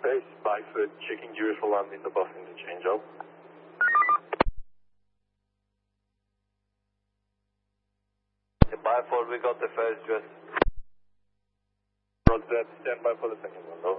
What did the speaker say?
Base, Byford, checking gears for landing the bus interchange up. Byford, we got the first dress. Roger that, stand by for the second one, though.